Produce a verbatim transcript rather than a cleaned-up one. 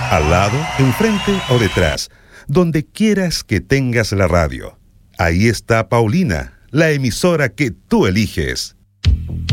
Al lado, enfrente o detrás, donde quieras que tengas la radio. Ahí está Paulina, la emisora que tú eliges.